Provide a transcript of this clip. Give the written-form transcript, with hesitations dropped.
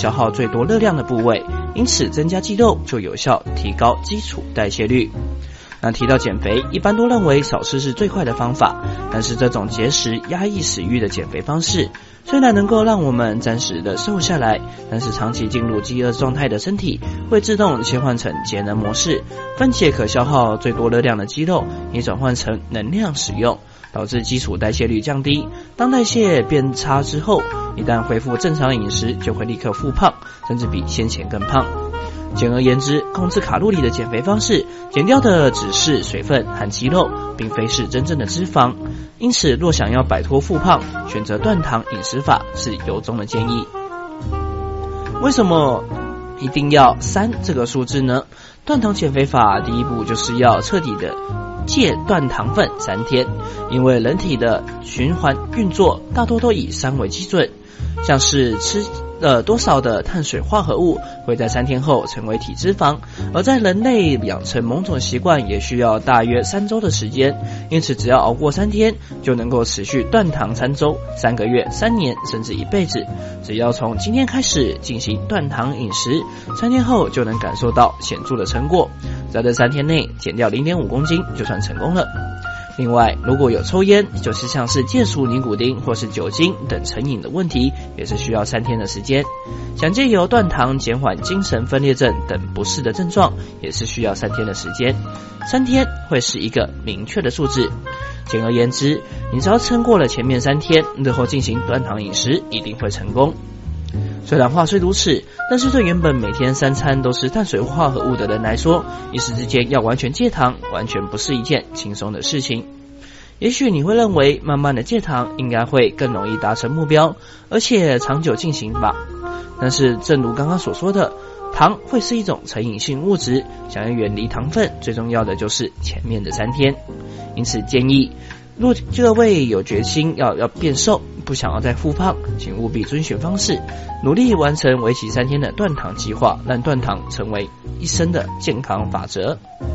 消耗最多热量的部位，因此增加肌肉就有效提高基础代谢率。那提到减肥，一般都认为少吃是最快的方法，但是这种节食压抑食欲的减肥方式，虽然能够让我们暂时的瘦下来，但是长期进入饥饿状态的身体会自动切换成节能模式，分解可消耗最多热量的肌肉，以转换成能量使用，导致基础代谢率降低。当代谢变差之后，一旦恢复正常饮食，就会立刻复胖，甚至比先前更胖。简而言之，控制卡路里的减肥方式，减掉的只是水分和肌肉，并非是真正的脂肪。因此，若想要摆脱复胖，选择断糖饮食法是由衷的建议。为什么一定要3这个数字呢？断糖减肥法第一步就是要彻底的戒断糖分3天，因为人体的循环运作大多都以3为基准，像是吃多少的碳水化合物会在3天后成为体脂肪，而在人类养成某种习惯也需要大约3周的时间，因此只要熬过3天，就能够持续断糖3周、3个月、3年，甚至一辈子。只要从今天开始进行断糖饮食，3天后就能感受到显著的成果，在这3天内减掉 0.5 公斤就算成功了。另外，如果有抽烟，就是像是戒除尼古丁或是酒精等成瘾的问题，也是需要3天的时间。想借由断糖减缓精神分裂症等不适的症状，也是需要3天的时间。3天会是一个明确的数字。简而言之，你只要撑过了前面3天，日后进行断糖饮食一定会成功。虽然话虽如此，但是对原本每天3餐都是碳水化合物的人来说，一时之间要完全戒糖，完全不是一件轻松的事情。也许你会认为慢慢的戒糖应该会更容易达成目标，而且长久进行吧。但是正如刚刚所说的，糖会是一种成瘾性物质，想要远离糖分，最重要的就是前面的3天。因此建议，若各位有决心要变瘦，不想要再复胖，请务必遵循方式，努力完成为期3天的断糖计划，让断糖成为一生的健康法则。